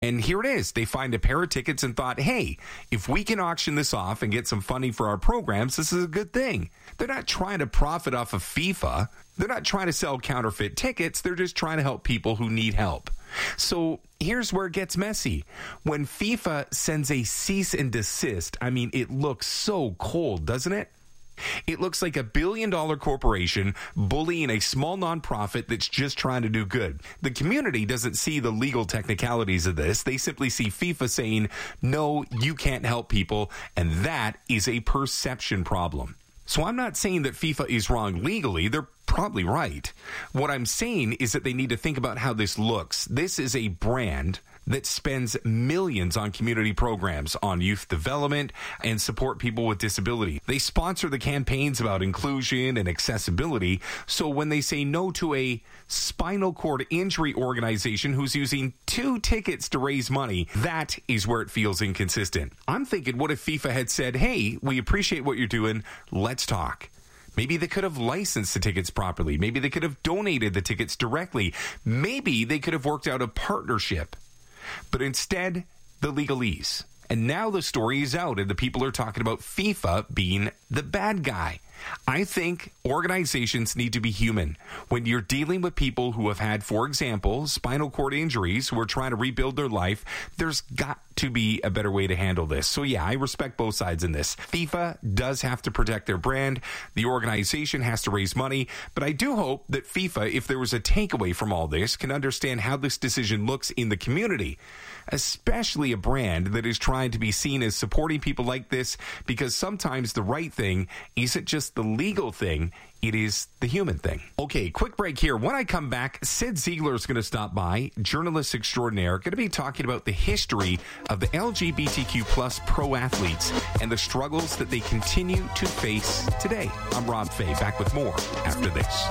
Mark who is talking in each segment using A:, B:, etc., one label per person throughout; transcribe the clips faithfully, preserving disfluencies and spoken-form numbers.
A: And here it is. They find a pair of tickets and thought, hey, if we can auction this off and get some funding for our programs, this is a good thing. They're not trying to profit off of FIFA. They're not trying to sell counterfeit tickets. They're just trying to help people who need help. So here's where it gets messy. When FIFA sends a cease and desist, I mean, it looks so cold, doesn't it? It looks like a billion-dollar corporation bullying a small nonprofit that's just trying to do good. The community doesn't see the legal technicalities of this. They simply see FIFA saying, no, you can't help people, and that is a perception problem. So I'm not saying that FIFA is wrong legally. They're probably right. What I'm saying is that they need to think about how this looks. This is a brand that spends millions on community programs, on youth development, and support people with disability. They sponsor the campaigns about inclusion and accessibility. So when they say no to a spinal cord injury organization who's using two tickets to raise money, that is where it feels inconsistent. I'm thinking, what if FIFA had said, hey, we appreciate what you're doing, let's talk. Maybe they could have licensed the tickets properly. Maybe they could have donated the tickets directly. Maybe they could have worked out a partnership. But instead, the legalese. And now the story is out and the people are talking about FIFA being the bad guy. I think organizations need to be human. When you're dealing with people who have had, for example, spinal cord injuries, who are trying to rebuild their life, there's got to be a better way to handle this. So yeah, I respect both sides in this. FIFA does have to protect their brand. The organization has to raise money. But I do hope that FIFA, if there was a takeaway from all this, can understand how this decision looks in the community, especially a brand that is trying to be seen as supporting people like this, because sometimes the right thing isn't just the legal thing, it is the human thing. Okay, quick break here. When I come back, Sid Ziegler is going to stop by, journalist extraordinaire, going to be talking about the history of the L G B T Q plus pro athletes and the struggles that they continue to face today. I'm Rob Fay, back with more after this.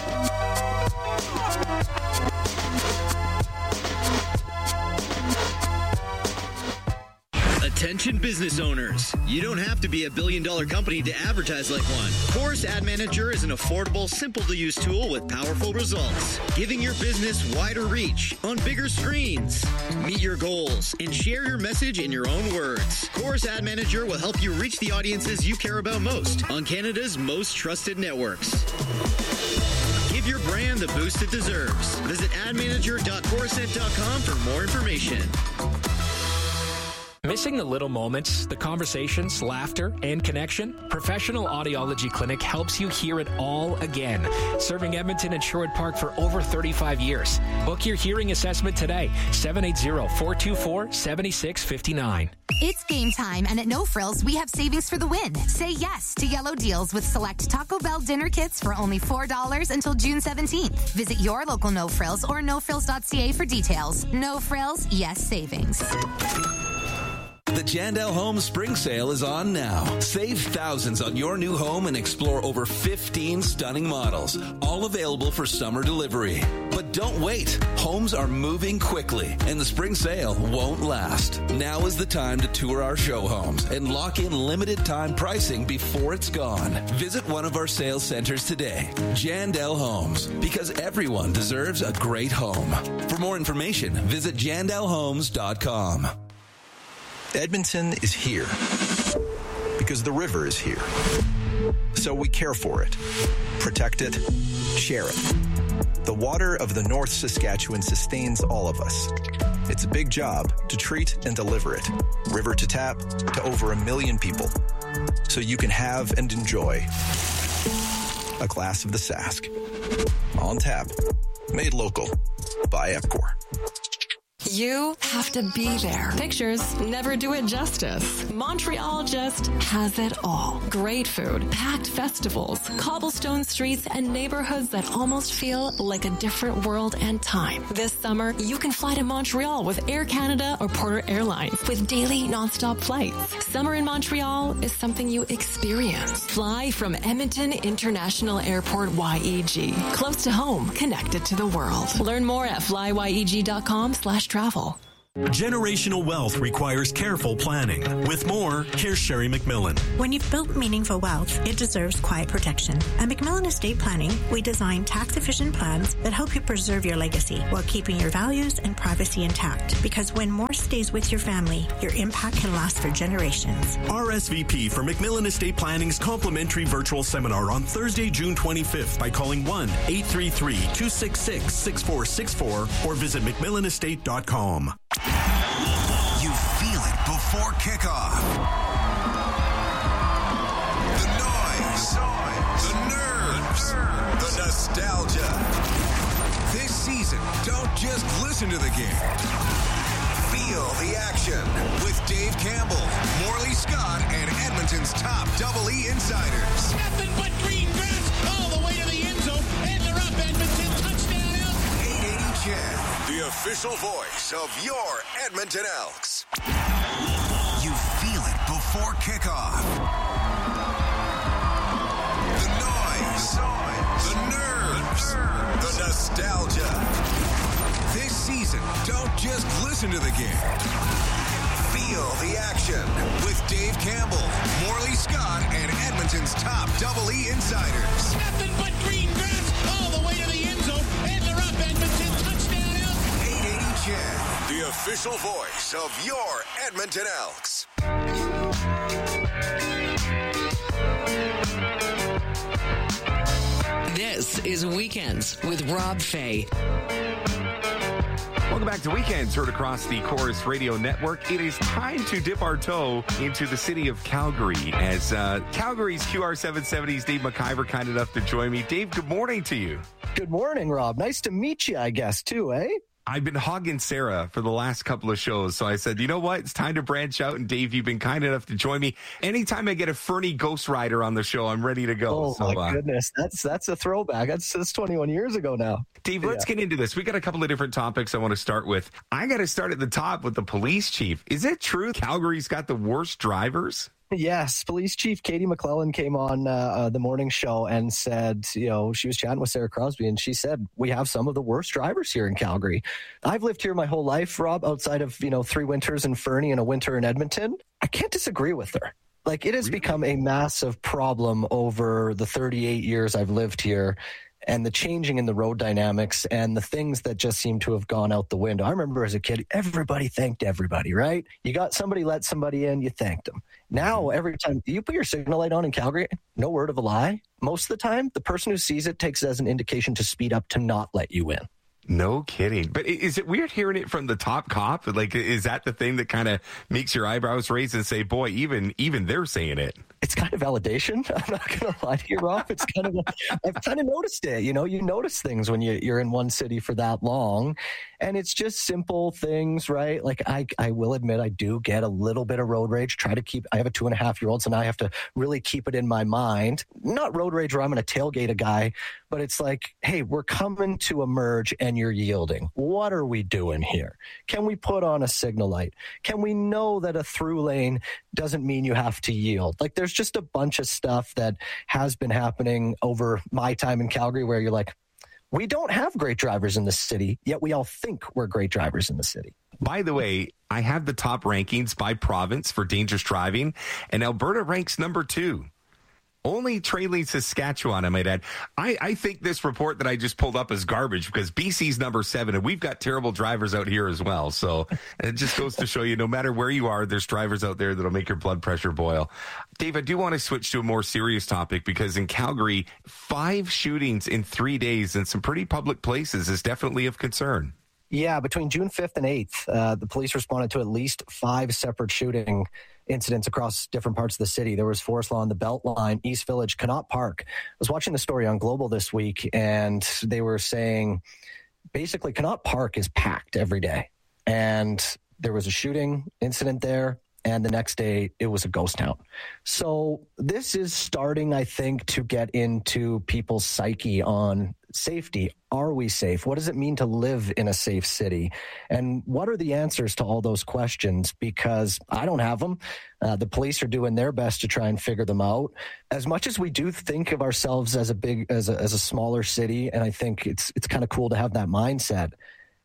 B: Attention business owners. You don't have to be a billion dollar company to advertise like one. Chorus Ad Manager is an affordable, simple to use tool with powerful results, giving your business wider reach on bigger screens. Meet your goals and share your message in your own words. Chorus Ad Manager will help you reach the audiences you care about most on Canada's most trusted networks. Give your brand the boost it deserves. Visit ad manager dot chorused dot com for more information.
C: Missing the little moments, the conversations, laughter, and connection? Professional Audiology Clinic helps you hear it all again. Serving Edmonton and Sherwood Park for over thirty-five years. Book your hearing assessment today. seven eight zero, four two four, seven six five nine.
D: It's game time, and at No Frills, we have savings for the win. Say yes to yellow deals with select Taco Bell dinner kits for only four dollars until June seventeenth. Visit your local No Frills or no frills dot c a for details. No Frills, yes savings.
E: The Jandel Home Spring Sale is on now. Save thousands on your new home and explore over fifteen stunning models, all available for summer delivery. But don't wait. Homes are moving quickly, and the spring sale won't last. Now is the time to tour our show homes and lock in limited time pricing before it's gone. Visit one of our sales centers today. Jandel Homes, because everyone deserves a great home. For more information, visit jandel homes dot com.
F: Edmonton is here because the river is here. So we care for it, protect it, share it. The water of the North Saskatchewan sustains all of us. It's a big job to treat and deliver it, river to tap, to over a million people, so you can have and enjoy a glass of the Sask. On tap, made local by Epcor.
G: You have to be there. Pictures never do it justice. Montreal just has it all. Great food, packed festivals, cobblestone streets, and neighborhoods that almost feel like a different world and time. This summer, you can fly to Montreal with Air Canada or Porter Airlines with daily nonstop flights. Summer in Montreal is something you experience. Fly from Edmonton International Airport Y E G. Close to home, connected to the world. Learn more at fly y e g dot com slash travel.
H: Generational wealth requires careful planning. With more, here's Sherry McMillan.
I: When you've built meaningful wealth, it deserves quiet protection. At McMillan Estate Planning, we design tax-efficient plans that help you preserve your legacy while keeping your values and privacy intact. Because when more stays with your family, your impact can last for generations.
H: R S V P for McMillan Estate Planning's complimentary virtual seminar on Thursday, June twenty-fifth by calling one eight three three, two six six, six four six four or visit mcmillan estate dot com.
J: You feel it before kickoff. The noise, the nerves, the nostalgia. This season, don't just listen to the game. Feel the action with Dave Campbell, Morley Scott, and Edmonton's top Double E insiders.
K: Nothing but green grass all the way to the end zone, and they're up. Edmonton touchdown.
J: eight eighty C H E D, the official voice of your Edmonton Elks. You feel it before kickoff. The noise, the nerves, the nostalgia. This season, don't just listen to the game. Feel the action with Dave Campbell, Morley Scott, and Edmonton's top Double E insiders.
K: Nothing but green grass all the way to the end zone, and they're up. Edmonton touchdown.
J: eight eighty C H E D, the official voice of your Edmonton Elks.
L: This is Weekends with Rob Fay.
A: Welcome back to Weekends, heard across the Chorus Radio Network. It is time to dip our toe into the city of Calgary as uh, Calgary's Q R seven seventy's Dave McIver kind enough to join me. Dave, good morning to you.
M: Good morning, Rob. Nice to meet you, I guess, too, eh?
A: I've been hogging Sarah for the last couple of shows, so I said, you know what? It's time to branch out, and Dave, you've been kind enough to join me. Anytime I get a Fernie Ghost Rider on the show, I'm ready to go.
M: Oh,
A: so,
M: my uh, goodness. That's that's a throwback. That's, that's twenty-one years ago now.
A: Dave, let's yeah. get into this. We got a couple of different topics I want to start with. I got to start at the top with the police chief. Is it true Calgary's got the worst drivers?
M: Yes, Police Chief Katie McClellan came on uh, uh, the morning show and said, you know, she was chatting with Sarah Crosby, and she said, we have some of the worst drivers here in Calgary. I've lived here my whole life, Rob, outside of, you know, three winters in Fernie and a winter in Edmonton. I can't disagree with her. Like, it has really? become a massive problem over the thirty-eight years I've lived here, and the changing in the road dynamics and the things that just seem to have gone out the window. I remember as a kid, everybody thanked everybody, right? You got somebody, let somebody in, you thanked them. Now, every time you put your signal light on in Calgary, no word of a lie, most of the time, the person who sees it takes it as an indication to speed up to not let you in.
A: No kidding. But is it weird hearing it from the top cop? Like, is that the thing that kind of makes your eyebrows raise and say, boy, even even they're saying it?
M: It's kind of validation. I'm not going to lie to you, Rob. It's kind of, I've kind of noticed it. You know, you notice things when you, you're in one city for that long, and it's just simple things, right? Like, I, I will admit, I do get a little bit of road rage. Try to keep, I have a two and a half year old, so now I have to really keep it in my mind. Not road rage where I'm going to tailgate a guy, but it's like, hey, we're coming to a merge and you're yielding. What are we doing here? Can we put on a signal light? Can we know that a through lane doesn't mean you have to yield? Like, there's just a bunch of stuff that has been happening over my time in Calgary where you're like, we don't have great drivers in the city, yet we all think we're great drivers in the city.
A: By the way, I have the top rankings by province for dangerous driving, and Alberta ranks number two. Only trailing Saskatchewan, I might add. I, I think this report that I just pulled up is garbage because B C's number seven, and we've got terrible drivers out here as well. So it just goes to show you, no matter where you are, there's drivers out there that'll make your blood pressure boil. Dave, I do want to switch to a more serious topic because in Calgary, five shootings in three days in some pretty public places is definitely of concern.
M: Yeah, between June fifth and eighth, uh, the police responded to at least five separate shooting incidents across different parts of the city. There was Forest Lawn, the Beltline, East Village, Connaught Park. I was watching the story on Global this week, and they were saying basically Connaught Park is packed every day. And there was a shooting incident there, and the next day it was a ghost town. So this is starting, I think, to get into people's psyche on safety. Are we safe? What does it mean to live in a safe city? And what are the answers to all those questions? Because I don't have them. Uh, the police are doing their best to try and figure them out. As much as we do think of ourselves as a big, as a, as a smaller city, and I think it's it's kind of cool to have that mindset,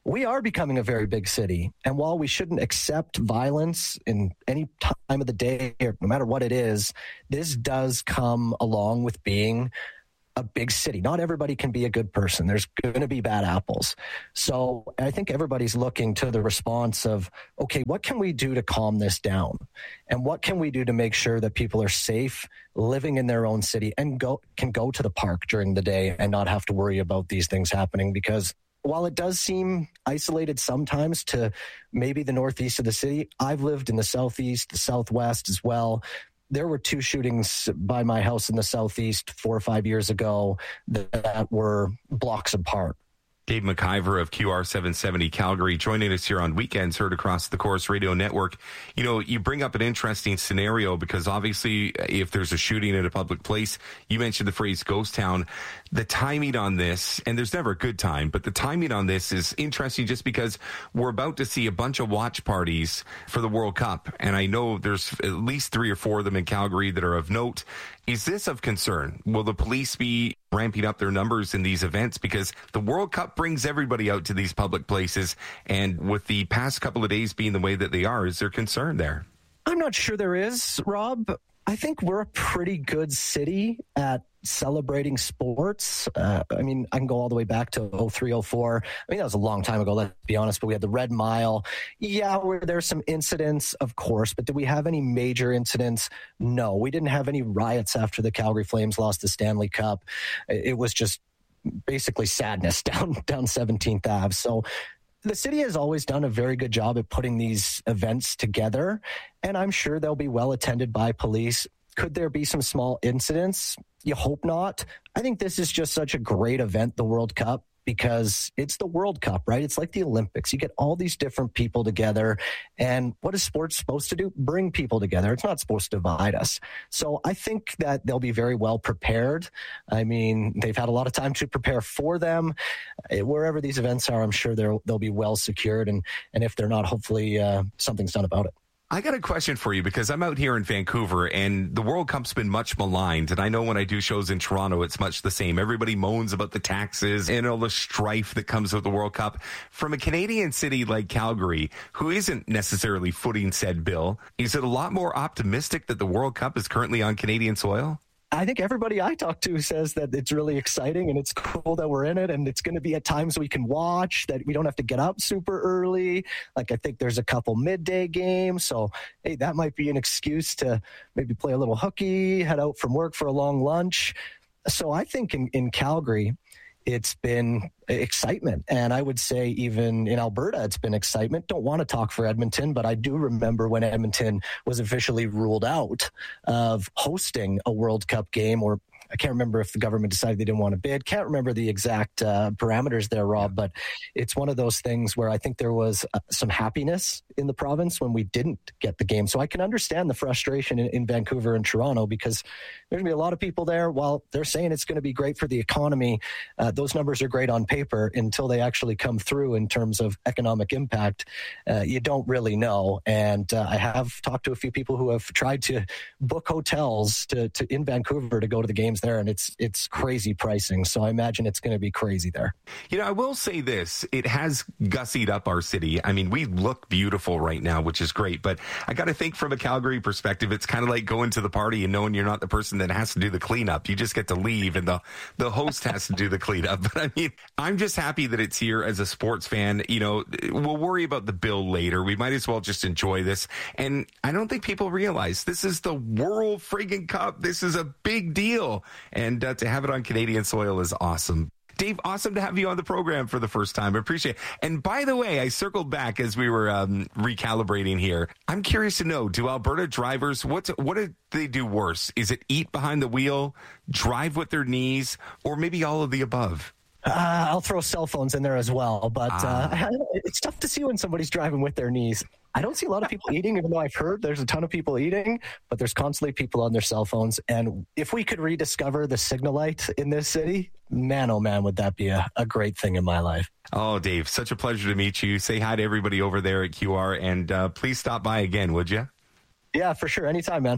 M: we are becoming a very big city. And while we shouldn't accept violence in any time of the day, or no matter what it is, this does come along with being a big city. Not everybody can be a good person. There's going to be bad apples. So I think everybody's looking to the response of, okay, what can we do to calm this down? And what can we do to make sure that people are safe living in their own city and go can go to the park during the day and not have to worry about these things happening? Because while it does seem isolated sometimes to maybe the northeast of the city, I've lived in the southeast, the southwest as well. There were two shootings by my house in the southeast four or five years ago that were blocks apart.
A: Dave McIver of Q R seven seventy Calgary joining us here on Weekends, heard across the Corus Radio Network. You know, you bring up an interesting scenario because obviously if there's a shooting at a public place, you mentioned the phrase ghost town. The timing on this, and there's never a good time, but the timing on this is interesting just because we're about to see a bunch of watch parties for the World Cup. And I know there's at least three or four of them in Calgary that are of note. Is this of concern? Will the police be ramping up their numbers in these events? Because the World Cup brings everybody out to these public places. And with the past couple of days being the way that they are, is there concern there?
M: I'm not sure there is, Rob. I think we're a pretty good city at celebrating sports. Uh, I mean, I can go all the way back to oh three, oh four. I mean, that was a long time ago, let's be honest, but we had the Red Mile. Yeah, were there some incidents? Of course, but did we have any major incidents? No, we didn't have any riots after the Calgary Flames lost the Stanley Cup. It was just basically sadness down, down seventeenth Avenue. So the city has always done a very good job at putting these events together, and I'm sure they'll be well attended by police. Could there be some small incidents? You hope not. I think this is just such a great event, the World Cup, because it's the World Cup, right? It's like the Olympics. You get all these different people together. And what is sports supposed to do? Bring people together. It's not supposed to divide us. So I think that they'll be very well prepared. I mean, they've had a lot of time to prepare for them. Wherever these events are, I'm sure they'll, they'll be well secured. And, and if they're not, hopefully uh, something's done about it.
A: I got a question for you because I'm out here in Vancouver and the World Cup's been much maligned. And I know when I do shows in Toronto, it's much the same. Everybody moans about the taxes and all the strife that comes with the World Cup. From a Canadian city like Calgary, who isn't necessarily footing said bill, is it a lot more optimistic that the World Cup is currently on Canadian soil?
M: I think everybody I talk to says that it's really exciting and it's cool that we're in it, and it's going to be at times we can watch, that we don't have to get up super early. Like, I think there's a couple midday games. So, hey, that might be an excuse to maybe play a little hooky, head out from work for a long lunch. So I think in, in Calgary, it's been excitement. And I would say even in Alberta, it's been excitement. Don't want to talk for Edmonton, but I do remember when Edmonton was officially ruled out of hosting a World Cup game, or I can't remember if the government decided they didn't want to bid. Can't remember the exact uh, parameters there, Rob, but it's one of those things where I think there was uh, some happiness in the province when we didn't get the game. So I can understand the frustration in, in Vancouver and Toronto, because there's going to be a lot of people there. While they're saying it's going to be great for the economy, uh, those numbers are great on paper until they actually come through in terms of economic impact. Uh, you don't really know. And uh, I have talked to a few people who have tried to book hotels to, to in Vancouver to go to the games there, and it's it's crazy pricing. So I imagine it's going to be crazy there.
A: You know, I will say this. It has gussied up our city. I mean, we look beautiful right now, which is great. But I got to think from a Calgary perspective, it's kind of like going to the party and knowing you're not the person that has to do the cleanup. You just get to leave and the, the host has to do the cleanup. But I mean, I'm just happy that it's here as a sports fan. You know, we'll worry about the bill later. We might as well just enjoy this. And I don't think people realize this is the World friggin' Cup. This is a big deal. And uh, to have it on Canadian soil is awesome. Dave, awesome to have you on the program for the first time. I appreciate it. And by the way, I circled back as we were um, recalibrating here. I'm curious to know, do Alberta drivers, what's, what do they do worse? Is it eat behind the wheel, drive with their knees, or maybe all of the above?
M: Uh, I'll throw cell phones in there as well, but
A: ah.
M: uh, it's tough to see when somebody's driving with their knees. I don't see a lot of people eating, even though I've heard there's a ton of people eating, but there's constantly people on their cell phones. And if we could rediscover the signal light in this city, man, oh man, would that be a, a great thing in my life.
A: Oh, Dave, such a pleasure to meet you. Say hi to everybody over there at Q R, and uh, please stop by again, would you?
M: Yeah, for sure. Anytime, man.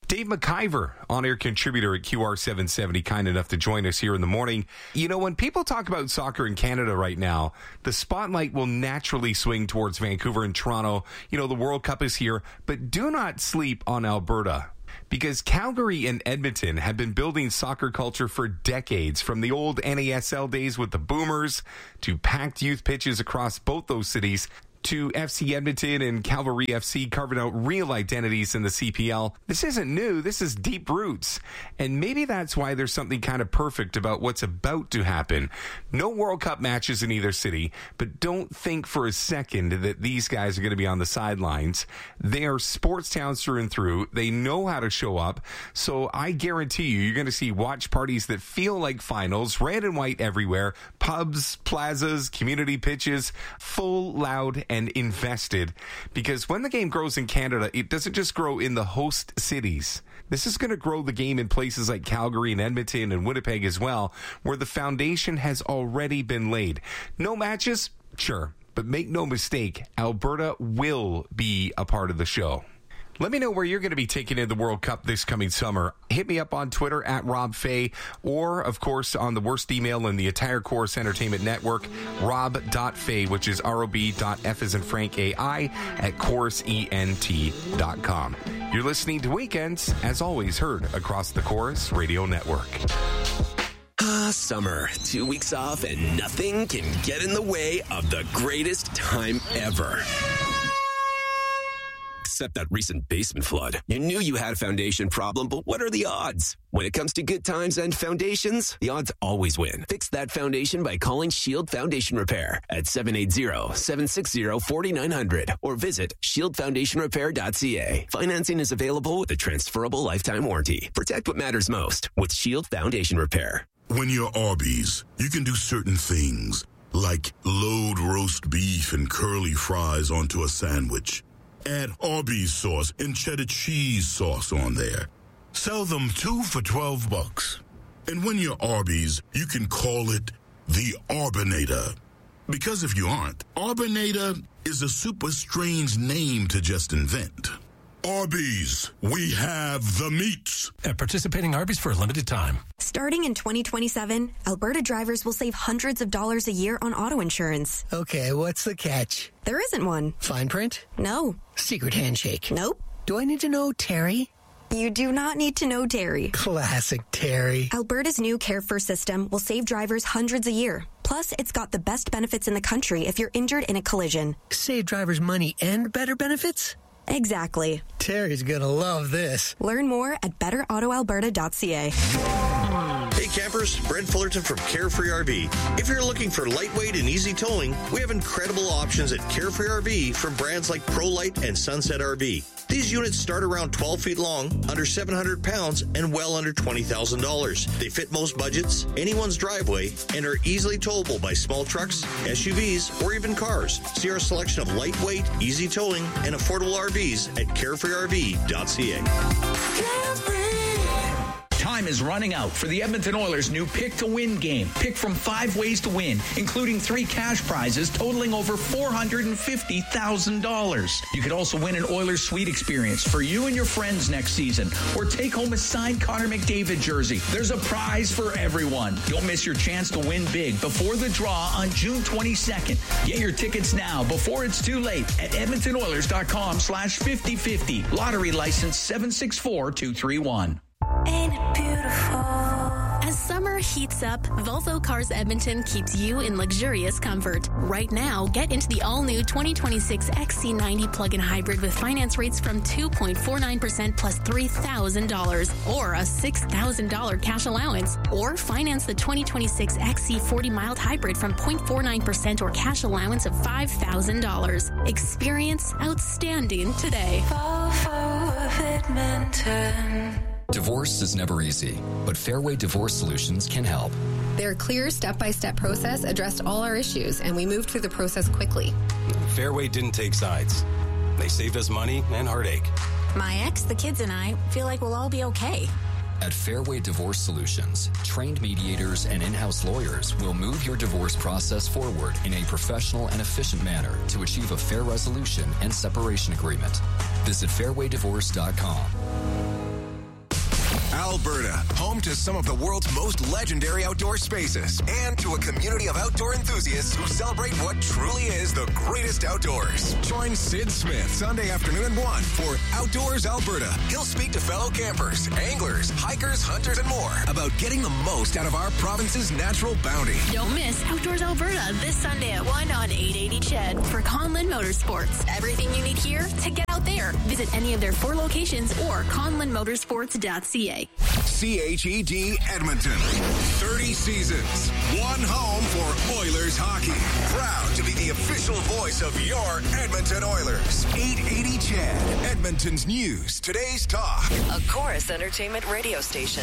A: Dave McIver, on-air contributor at Q R seven seventy, kind enough to join us here in the morning. You know, when people talk about soccer in Canada right now, the spotlight will naturally swing towards Vancouver and Toronto. You know, the World Cup is here, but do not sleep on Alberta. Because Calgary and Edmonton have been building soccer culture for decades, from the old N A S L days with the Boomers to packed youth pitches across both those cities, to F C Edmonton and Calgary F C carving out real identities in the C P L. This isn't new. This is deep roots. And maybe that's why there's something kind of perfect about what's about to happen. No World Cup matches in either city, but don't think for a second that these guys are going to be on the sidelines. They are sports towns through and through. They know how to show up. So I guarantee you, you're going to see watch parties that feel like finals, red and white everywhere, pubs, plazas, community pitches, full, loud, and and invested, because when the game grows in Canada, it doesn't just grow in the host cities. This is going to grow the game in places like Calgary and Edmonton and Winnipeg as well, where the foundation has already been laid. No matches? Sure. But make no mistake, Alberta will be a part of the show. Let me know where you're going to be taking in the World Cup this coming summer. Hit me up on Twitter at Rob Fay, or, of course, on the worst email in the entire Chorus Entertainment Network, rob dot fay, which is R O B dot F as in Frank A I, at chorus ent dot com. You're listening to Weekends, as always, heard across the Chorus Radio Network.
N: Ah, summer. Two weeks off and nothing can get in the way of the greatest time ever. Except that recent basement flood. You knew you had a foundation problem, but what are the odds? When it comes to good times and foundations, the odds always win. Fix that foundation by calling Shield Foundation Repair at seven eight zero, seven six zero, four nine zero zero or visit shield foundation repair dot c a. Financing is available with a transferable lifetime warranty. Protect what matters most with Shield Foundation Repair.
O: When you're Arby's, you can do certain things, like load roast beef and curly fries onto a sandwich. Add Arby's sauce and cheddar cheese sauce on there. Sell them two for twelve bucks. And when you're Arby's, you can call it the Arbinator. Because if you aren't, Arbinator is a super strange name to just invent. Arby's, we have the meats.
P: At participating Arby's for a limited time.
Q: Starting in twenty twenty-seven, Alberta drivers will save hundreds of dollars a year on auto insurance.
R: Okay, what's the catch?
Q: There isn't one.
R: Fine print?
Q: No.
R: Secret handshake?
Q: Nope.
R: Do I need to know Terry?
Q: You do not need to know Terry.
R: Classic Terry.
Q: Alberta's new Care First system will save drivers hundreds a year. Plus, it's got the best benefits in the country if you're injured in a collision.
R: Save drivers money and better benefits?
Q: Exactly.
R: Terry's gonna love this.
Q: Learn more at better auto alberta dot c a.
S: Hey campers, Brent Fullerton from Carefree R V. If you're looking for lightweight and easy towing, we have incredible options at Carefree R V from brands like ProLite and Sunset R V. These units start around twelve feet long, under seven hundred pounds, and well under twenty thousand dollars. They fit most budgets, anyone's driveway, and are easily towable by small trucks, S U Vs, or even cars. See our selection of lightweight, easy towing, and affordable R Vs at carefree r v dot c a.
T: Time is running out for the Edmonton Oilers' new Pick to Win game. Pick from five ways to win, including three cash prizes totaling over four hundred fifty thousand dollars. You could also win an Oilers suite experience for you and your friends next season, or take home a signed Connor McDavid jersey. There's a prize for everyone. Don't miss your chance to win big before the draw on June twenty-second. Get your tickets now before it's too late at edmonton oilers dot com slash fifty fifty. Lottery license seven six four two three one.
U: Ain't it beautiful? As summer heats up, Volvo Cars Edmonton keeps you in luxurious comfort. Right now, get into the all-new twenty twenty-six X C ninety plug-in hybrid with finance rates from two point four nine percent plus three thousand dollars or a six thousand dollars cash allowance. Or finance the twenty twenty-six X C forty mild hybrid from zero point four nine percent or cash allowance of five thousand dollars. Experience outstanding today.
V: Volvo of Edmonton. Divorce is never easy, but Fairway Divorce Solutions can help.
W: Their clear step-by-step process addressed all our issues, and we moved through the process quickly.
X: Fairway didn't take sides. They saved us money and heartache.
Y: My ex, the kids, and I feel like we'll all be okay.
V: At Fairway Divorce Solutions, trained mediators and in-house lawyers will move your divorce process forward in a professional and efficient manner to achieve a fair resolution and separation agreement. Visit fairway divorce dot com.
J: Alberta, home to some of the world's most legendary outdoor spaces and to a community of outdoor enthusiasts who celebrate what truly is the greatest outdoors. Join Sid Smith Sunday afternoon at one for Outdoors Alberta. He'll speak to fellow campers, anglers, hikers, hunters, and more about getting the most out of our province's natural bounty.
U: Don't miss Outdoors Alberta this Sunday at one on eight eighty C H E D for Conlin Motorsports. Everything you need here to get out there. Visit any of their four locations or conlin motorsports dot c a.
J: C H E D Edmonton. thirty seasons. One home for Oilers hockey. Proud to be the official voice of your Edmonton Oilers. eight eighty C H E D. Edmonton's news. Today's talk.
L: A Chorus Entertainment radio station.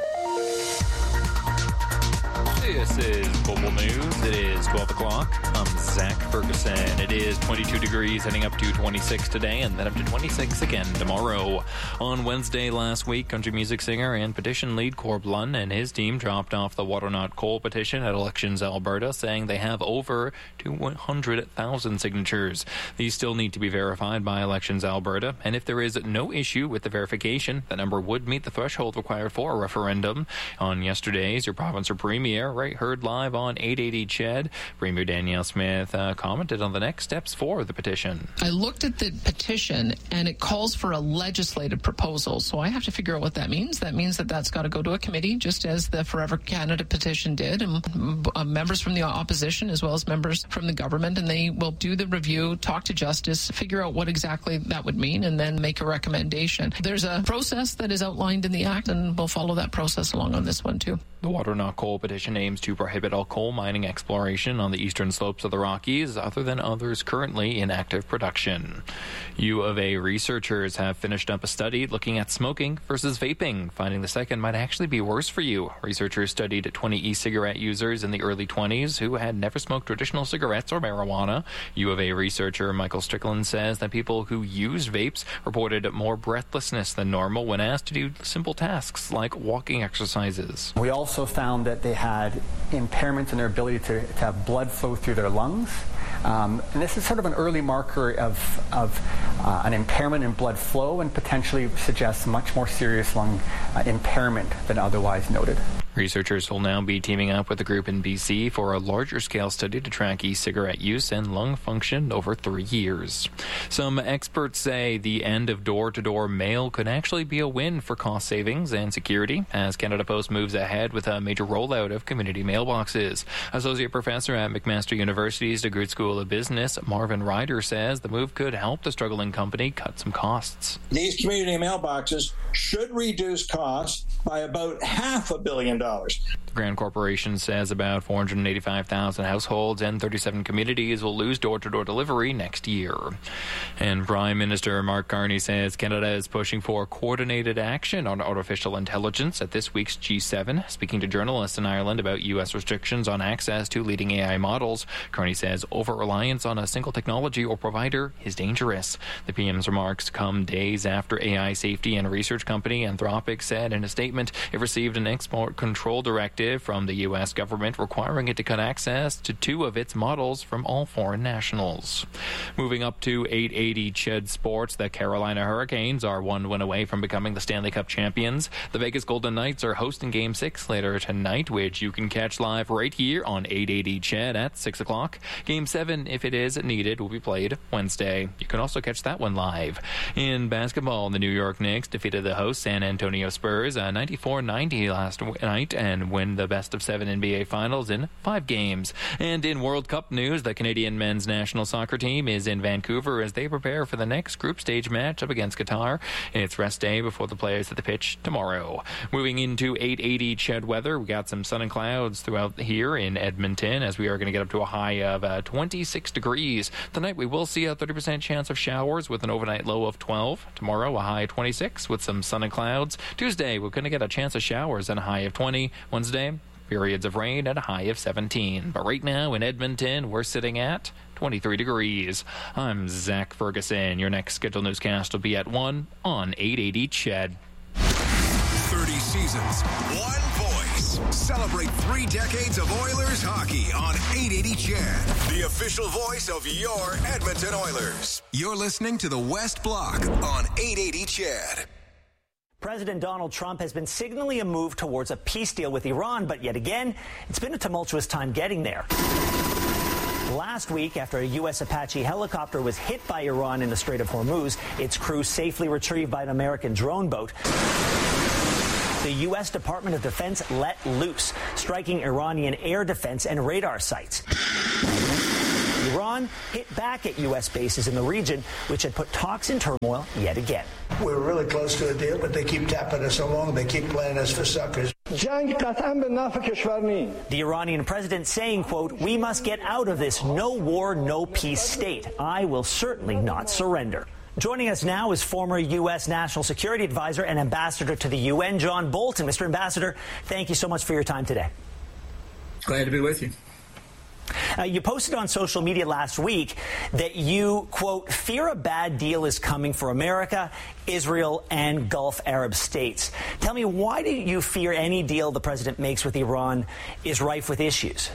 B: This is Global News. It is twelve o'clock. I'm Zach Ferguson. It is twenty-two degrees, heading up to twenty-six today, and then up to twenty-six again tomorrow. On Wednesday last week, country music singer and petition lead Corb Lund and his team dropped off the Water Not Coal petition at Elections Alberta, saying they have over two hundred thousand signatures. These still need to be verified by Elections Alberta, and if there is no issue with the verification, the number would meet the threshold required for a referendum. On yesterday's Your Province or Premier, right, heard live on eight eighty C H E D, Premier Danielle Smith uh, commented on the next steps for the petition.
C: I looked at the petition, and it calls for a legislative proposal, so I have to figure out what that means. That means that that's got to go to a committee, just as the Forever Canada petition did, and uh, members from the opposition as well as members from the government, and they will do the review, talk to Justice, figure out what exactly that would mean, and then make a recommendation. There's a process that is outlined in the Act, and we'll follow that process along on this one, too.
B: The Water Not Coal petition aims to prohibit all coal mining exploration on the eastern slopes of the Rockies, other than others currently in active production. U of A researchers have finished up a study looking at smoking versus vaping, finding the second might actually be worse for you. Researchers studied twenty e-cigarette users in the early twenties who had never smoked traditional cigarettes or marijuana. U of A researcher Michael Strickland says that people who used vapes reported more breathlessness than normal when asked to do simple tasks like walking exercises.
D: We also found that they had impairments in their ability to, to have blood flow through their lungs. Um, and this is sort of an early marker of, of uh, an impairment in blood flow and potentially suggests much more serious lung uh, impairment than otherwise noted.
B: Researchers will now be teaming up with a group in B C for a larger-scale study to track e-cigarette use and lung function over three years. Some experts say the end of door-to-door mail could actually be a win for cost savings and security as Canada Post moves ahead with a major rollout of community mailboxes. Associate Professor at McMaster University's DeGroote School of Business, Marvin Ryder, says the move could help the struggling company cut some costs.
E: These community mailboxes should reduce costs by about half a billion dollars.
B: The Grand Corporation says about four hundred eighty-five thousand households and thirty-seven communities will lose door-to-door delivery next year. And Prime Minister Mark Carney says Canada is pushing for coordinated action on artificial intelligence at this week's G seven. Speaking to journalists in Ireland about U S restrictions on access to leading A I models, Carney says over-reliance on a single technology or provider is dangerous. The P M's remarks come days after A I safety and research company Anthropic said in a statement it received an export control directive from the U S government requiring it to cut access to two of its models from all foreign nationals. Moving up to eight eighty C H E D Sports, the Carolina Hurricanes are one win away from becoming the Stanley Cup champions. The Vegas Golden Knights are hosting Game six later tonight, which you can catch live right here on eight eighty C H E D at six o'clock. Game seven, if it is needed, will be played Wednesday. You can also catch that one live. In basketball, the New York Knicks defeated the host San Antonio Spurs uh, ninety-four ninety last night and win the best of seven N B A Finals in five games. And in World Cup news, the Canadian men's national soccer team is in Vancouver as they prepare for the next group stage match up against Qatar. It's rest day before the players hit the pitch tomorrow. Moving into eight eighty C H E D weather, we got some sun and clouds throughout here in Edmonton as we are going to get up to a high of uh, twenty-six degrees. Tonight we will see a thirty percent chance of showers with an overnight low of twelve. Tomorrow a high of twenty-six with some sun and clouds. Tuesday we're going to get a chance of showers and a high of twenty. Wednesday, periods of rain at a high of seventeen. But right now in Edmonton, we're sitting at twenty-three degrees. I'm Zach Ferguson. Your next scheduled newscast will be at one on eight eighty C H E D.
J: thirty seasons, one voice. Celebrate three decades of Oilers hockey on eight eighty C H E D, the official voice of your Edmonton Oilers. You're listening to the West Block on eight eighty C H E D.
F: President Donald Trump has been signaling a move towards a peace deal with Iran, but yet again, it's been a tumultuous time getting there. Last week, after a U S Apache helicopter was hit by Iran in the Strait of Hormuz, its crew safely retrieved by an American drone boat, the U S Department of Defense let loose, striking Iranian air defense and radar sites. Iran hit back at U S bases in the region, which had put talks in turmoil yet again.
G: We're really close to a deal, but they keep tapping us along. They keep playing us for suckers.
F: The Iranian president saying, quote, "We must get out of this no war, no peace state. I will certainly not surrender." Joining us now is former U S National Security Advisor and Ambassador to the U N, John Bolton. Mister Ambassador, thank you so much for your time today.
H: Glad to be with you.
F: Uh, you posted on social media last week that you, quote, "fear a bad deal is coming for America, Israel, and Gulf Arab states." Tell me, why do you fear any deal the president makes with Iran is rife with issues?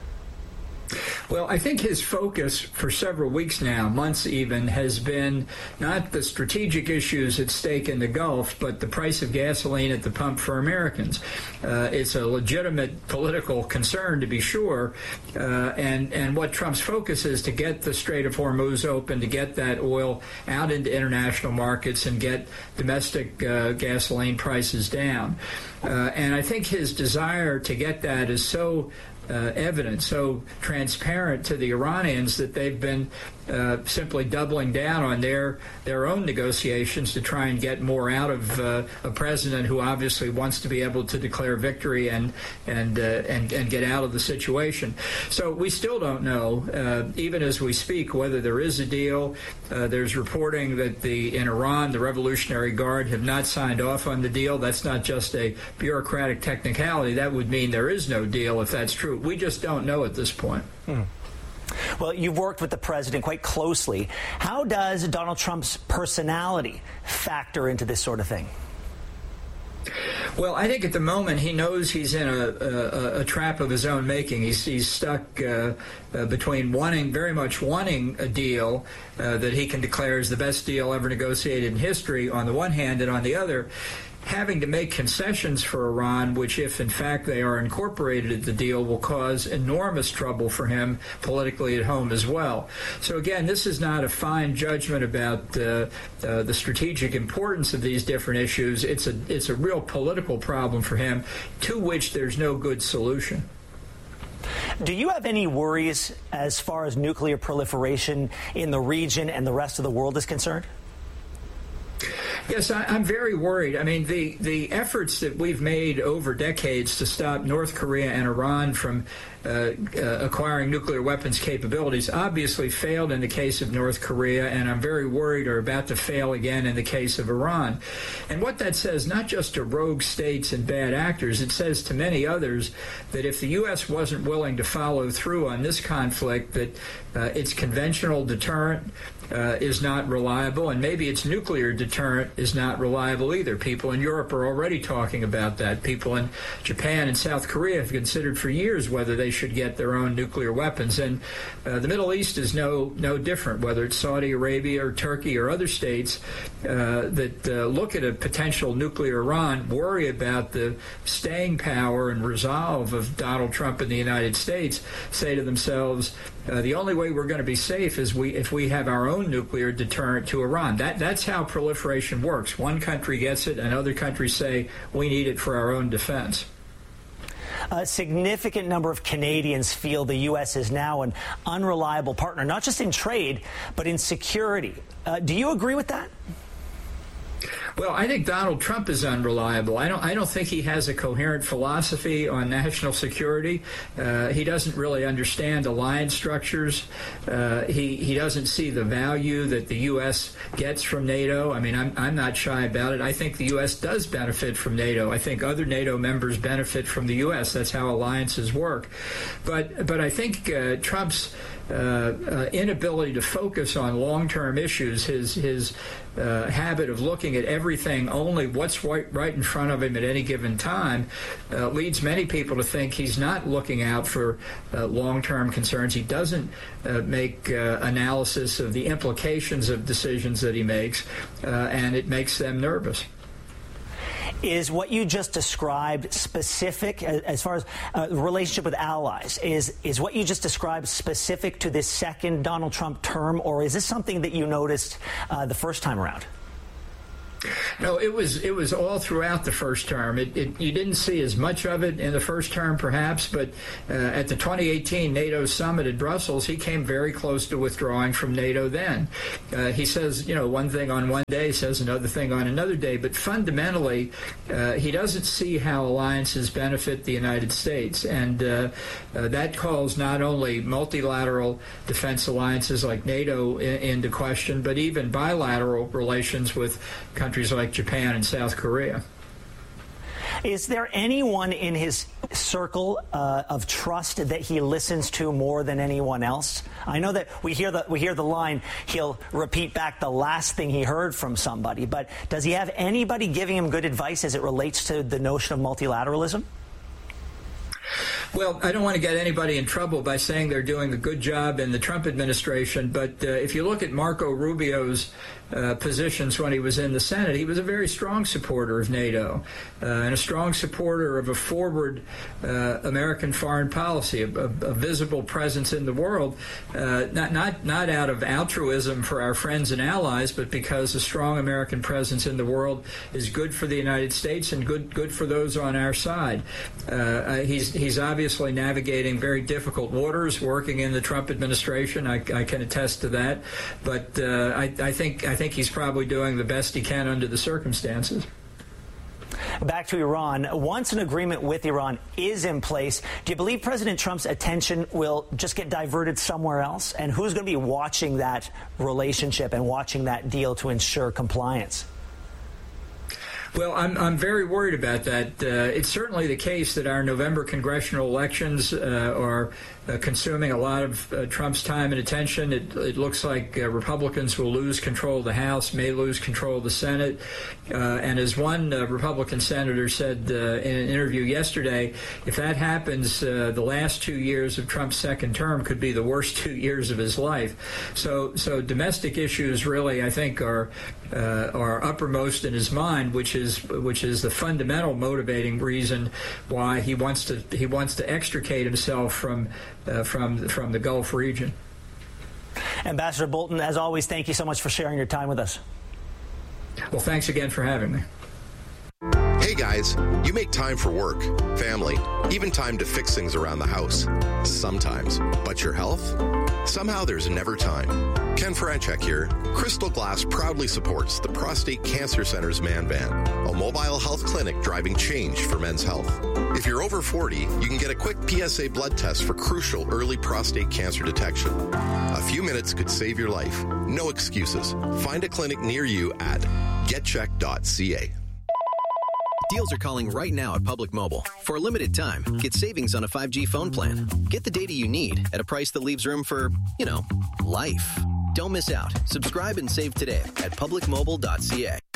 H: Well, I think his focus for several weeks now, months even, has been not the strategic issues at stake in the Gulf, but the price of gasoline at the pump for Americans. Uh, it's a legitimate political concern, to be sure, uh, and, and what Trump's focus is to get the Strait of Hormuz open, to get that oil out into international markets and get domestic uh, gasoline prices down. Uh, and I think his desire to get that is so Uh, evident, so transparent to the Iranians that they've been uh, simply doubling down on their their own negotiations to try and get more out of uh, a president who obviously wants to be able to declare victory and and uh, and, and get out of the situation. So we still don't know, uh, even as we speak, whether there is a deal. Uh, there's reporting that the in Iran, the Revolutionary Guard have not signed off on the deal. That's not just a bureaucratic technicality. That would mean there is no deal if that's true. We just don't know at this point.
F: Hmm. Well, you've worked with the president quite closely. How does Donald Trump's personality factor into this sort of thing?
H: Well, I think at the moment he knows he's in a, a, a trap of his own making. He's, he's stuck uh, uh, between wanting, very much wanting a deal uh, that he can declare is the best deal ever negotiated in history on the one hand, and on the other, having to make concessions for Iran, which, if in fact they are incorporated at the deal, will cause enormous trouble for him politically at home as well. So again, this is not a fine judgment about uh, uh, the strategic importance of these different issues. It's a it's a real political problem for him, to which there's no good solution.
F: Do you have any worries as far as nuclear proliferation in the region and the rest of the world is concerned?
H: Yes, I, I'm very worried. I mean, the, the efforts that we've made over decades to stop North Korea and Iran from uh, uh, acquiring nuclear weapons capabilities obviously failed in the case of North Korea, and I'm very worried are about to fail again in the case of Iran. And what that says, not just to rogue states and bad actors, it says to many others that if the U S wasn't willing to follow through on this conflict, that uh, its conventional deterrent Uh, is not reliable, and maybe its nuclear deterrent is not reliable either. People in Europe are already talking about that. People in Japan and South Korea have considered for years whether they should get their own nuclear weapons. And uh, the Middle East is no no different, whether it's Saudi Arabia or Turkey or other states uh, that uh, look at a potential nuclear Iran, worry about the staying power and resolve of Donald Trump in the United States, say to themselves, Uh, the only way we're going to be safe is we if we have our own nuclear deterrent to Iran. That that's how proliferation works. One country gets it, and other countries say we need it for our own defense.
F: A significant number of Canadians feel the U S is now an unreliable partner, not just in trade, but in security. Uh, do you agree with that?
H: Well, I think Donald Trump is unreliable. I don't. I don't think he has a coherent philosophy on national security. Uh, he doesn't really understand alliance structures. Uh, he he doesn't see the value that the U S gets from NATO. I mean, I'm I'm not shy about it. I think the U S does benefit from NATO. I think other NATO members benefit from the U S. That's how alliances work. But but I think uh, Trump's Uh, uh, inability to focus on long-term issues, his his uh, habit of looking at everything only what's right, right in front of him at any given time, uh, leads many people to think he's not looking out for uh, long-term concerns. He doesn't uh, make uh, analysis of the implications of decisions that he makes, uh, and it makes them nervous.
F: Is what you just described specific, as far as uh, the relationship with allies, is, is what you just described specific to this second Donald Trump term, or is this something that you noticed uh, the first time around?
H: No, it was it was all throughout the first term. It, it, you didn't see as much of it in the first term, perhaps, but uh, at the twenty eighteen NATO summit in Brussels, he came very close to withdrawing from NATO then. Uh, he says, you know, one thing on one day, says another thing on another day, but fundamentally, uh, he doesn't see how alliances benefit the United States, and uh, uh, that calls not only multilateral defense alliances like NATO in, into question, but even bilateral relations with countries like Japan and South Korea.
F: Is there anyone in his circle uh, of trust that he listens to more than anyone else? I know that we hear the we hear the line, he'll repeat back the last thing he heard from somebody, but does he have anybody giving him good advice as it relates to the notion of multilateralism?
H: Well, I don't want to get anybody in trouble by saying they're doing a good job in the Trump administration, but uh, if you look at Marco Rubio's uh, positions when he was in the Senate, he was a very strong supporter of NATO uh, and a strong supporter of a forward uh, American foreign policy, a, a, a visible presence in the world, uh, not, not, not out of altruism for our friends and allies, but because a strong American presence in the world is good for the United States and good, good for those on our side. Uh, he's, he's obviously Obviously navigating very difficult waters, working in the Trump administration. I, I can attest to that. But uh, I, I think I think he's probably doing the best he can under the circumstances.
F: Back to Iran. Once an agreement with Iran is in place, do you believe President Trump's attention will just get diverted somewhere else? And who's going to be watching that relationship and watching that deal to ensure compliance?
H: Well, I'm I'm very worried about that. Uh, it's certainly the case that our November congressional elections uh, are uh, consuming a lot of uh, Trump's time and attention. It, it looks like uh, Republicans will lose control of the House, may lose control of the Senate. Uh, and as one uh, Republican senator said uh, in an interview yesterday, if that happens, uh, the last two years of Trump's second term could be the worst two years of his life. So, so domestic issues really, I think, are uh, are uppermost in his mind, which is which is the fundamental motivating reason why he wants to he wants to extricate himself from uh, from from the Gulf region.
F: Ambassador Bolton, as always, thank you so much for sharing your time with us.
H: Well, thanks again for having me.
A: Hey guys, you make time for work, family, even time to fix things around the house. Sometimes. But your health? Somehow there's never time. Ken Franchek here. Crystal Glass proudly supports the Prostate Cancer Center's Man Van, a mobile health clinic driving change for men's health. If you're over forty, you can get a quick P S A blood test for crucial early prostate cancer detection. A few minutes could save your life. No excuses. Find a clinic near you at get check dot c a.
I: Deals are calling right now at Public Mobile. For a limited time, get savings on a five G phone plan. Get the data you need at a price that leaves room for, you know, life. Don't miss out. Subscribe and save today at public mobile dot c a.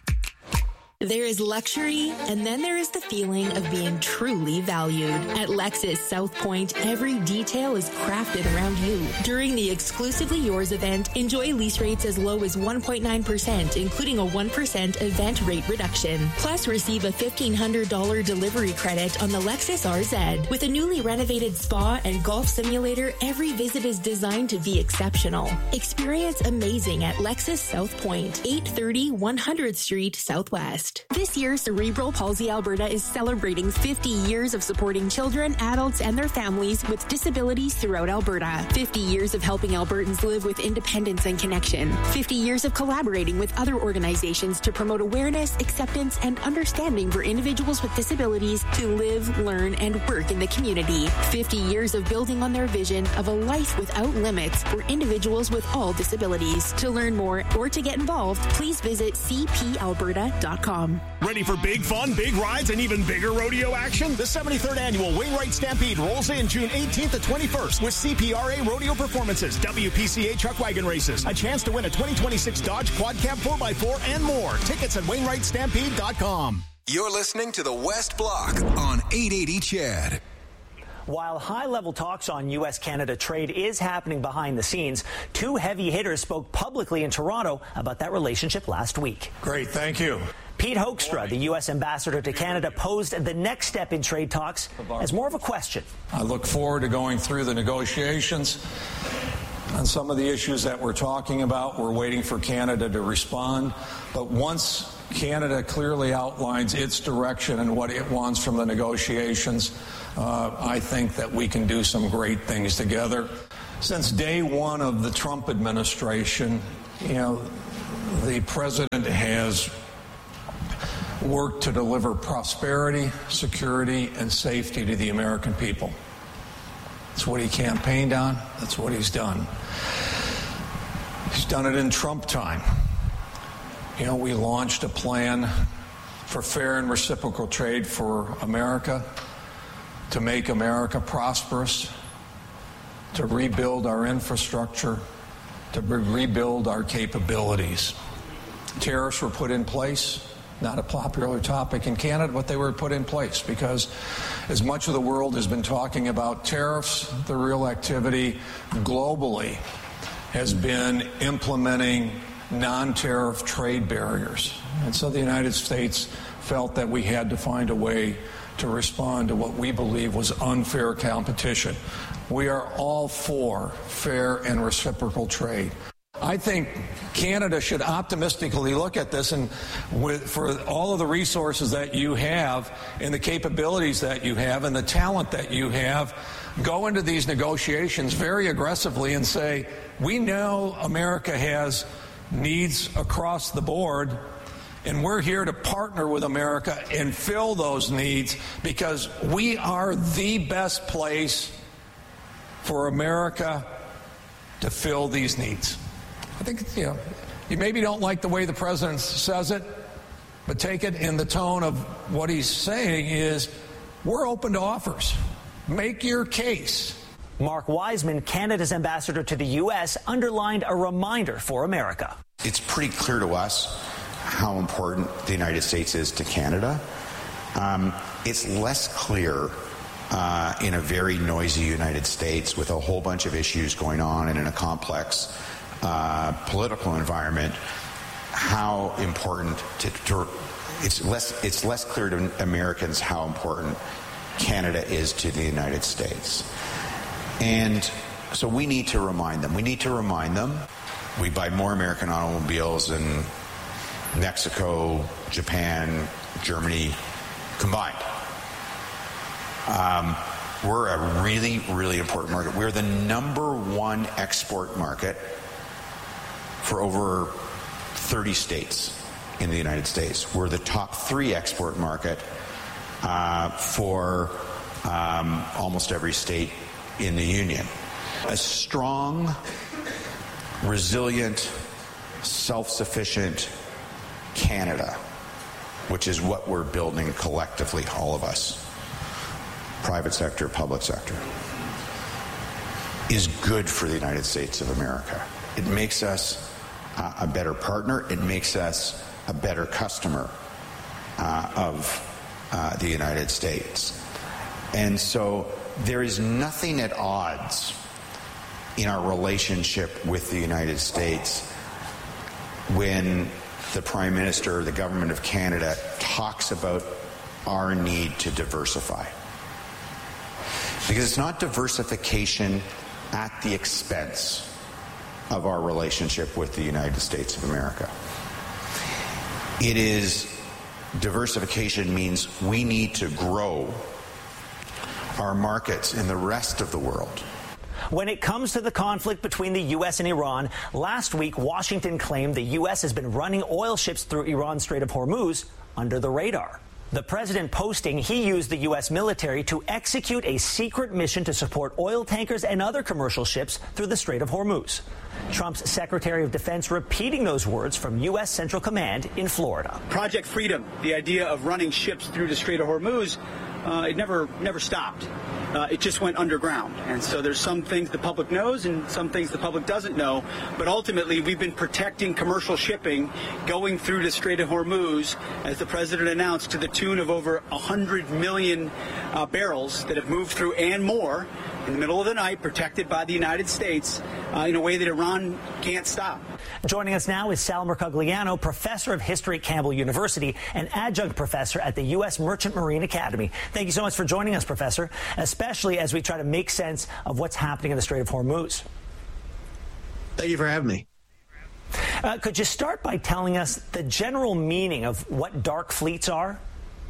U: There is luxury, and then there is the feeling of being truly valued. At Lexus South Point, every detail is crafted around you. During the Exclusively Yours event, enjoy lease rates as low as one point nine percent, including a one percent event rate reduction. Plus, receive a fifteen hundred dollars delivery credit on the Lexus R Z. With a newly renovated spa and golf simulator, every visit is designed to be exceptional. Experience amazing at Lexus South Point, eight thirty one hundredth Street Southwest. This year, Cerebral Palsy Alberta is celebrating fifty years of supporting children, adults, and their families with disabilities throughout Alberta. fifty years of helping Albertans live with independence and connection. fifty years of collaborating with other organizations to promote awareness, acceptance, and understanding for individuals with disabilities to live, learn, and work in the community. fifty years of building on their vision of a life without limits for individuals with all disabilities. To learn more or to get involved, please visit c p alberta dot com.
K: Ready for big fun, big rides, and even bigger rodeo action? The seventy-third Annual Wainwright Stampede rolls in June eighteenth to twenty-first with C P R A rodeo performances, W P C A truck wagon races, a chance to win a twenty twenty-six Dodge Quad Cab four by four, and more. Tickets at wainwright stampede dot com.
J: You're listening to the West Block on eight eighty C H E D.
F: While high-level talks on U S Canada trade is happening behind the scenes, two heavy hitters spoke publicly in Toronto about that relationship last week.
M: Great, thank you.
F: Pete Hoekstra, the U S ambassador to Canada, posed the next step in trade talks as more of a question.
M: I look forward to going through the negotiations on some of the issues that we're talking about. We're waiting for Canada to respond. But once Canada clearly outlines its direction and what it wants from the negotiations, uh, I think that we can do some great things together. Since day one of the Trump administration, you know, the president has worked to deliver prosperity, security, and safety to the American people. That's what he campaigned on. That's what he's done. He's done it in Trump time. You know, we launched a plan for fair and reciprocal trade for America, to make America prosperous, to rebuild our infrastructure, to re- rebuild our capabilities. Tariffs were put in place. Not a popular topic in Canada, but they were put in place because as much of the world has been talking about tariffs, the real activity globally has been implementing non-tariff trade barriers. And so the United States felt that we had to find a way to respond to what we believe was unfair competition. We are all for fair and reciprocal trade. I think Canada should optimistically look at this, and with, for all of the resources that you have and the capabilities that you have and the talent that you have, go into these negotiations very aggressively and say, we know America has needs across the board, and we're here to partner with America and fill those needs because we are the best place for America to fill these needs. I think, you know, you maybe don't like the way the president says it, but take it in the tone of what he's saying is, we're open to offers. Make your case.
F: Mark Wiseman, Canada's ambassador to the U S, underlined a reminder for America.
N: It's pretty clear to us how important the United States is to Canada. Um, it's less clear uh, in a very noisy United States with a whole bunch of issues going on and in a complex uh, political environment how important to, to it's less it's less clear to Americans how important Canada is to the United States. And so we need to remind them. We need to remind them. We buy more American automobiles than Mexico, Japan, Germany combined. Um, we're a really, really important market. We're the number one export market for over thirty states in the United States. We're the top three export market uh, for um, almost every state in the Union. A strong, resilient, self-sufficient Canada, which is what we're building collectively, all of us, private sector, public sector, is good for the United States of America. It makes us uh, a better partner. It makes us a better customer uh, of uh, the United States. And so there is nothing at odds in our relationship with the United States when the Prime Minister, the Government of Canada, talks about our need to diversify. Because it's not diversification at the expense of our relationship with the United States of America. It is, diversification means we need to grow our markets in the rest of the world.
F: When it comes to the conflict between the U S and Iran, last week Washington claimed the U S has been running oil ships through Iran's Strait of Hormuz under the radar. The president posting he used the U S military to execute a secret mission to support oil tankers and other commercial ships through the Strait of Hormuz. Trump's Secretary of Defense repeating those words from U S Central Command in Florida.
O: Project Freedom, the idea of running ships through the Strait of Hormuz, uh, it never, never stopped. uh, it just went underground. And so there's some things the public knows and some things the public doesn't know. But ultimately, we've been protecting commercial shipping going through the Strait of Hormuz, as the president announced, to the tune of over one hundred million uh, barrels that have moved through and more in the middle of the night, protected by the United States uh, in a way that Iran can't stop.
F: Joining us now is Sal Mercogliano, professor of history at Campbell University and adjunct professor at the U S Merchant Marine Academy. Thank you so much for joining us, Professor, especially as we try to make sense of what's happening in the Strait of Hormuz.
P: Thank you for having me.
F: Uh, could you start by telling us the general meaning of what dark fleets are?